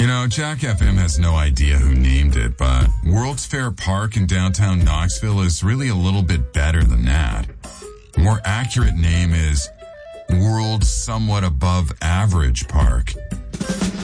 Jack FM has no idea who named it, but World's Fair Park in downtown Knoxville is really a little bit better than that. A more accurate name is World's Somewhat Above Average Park.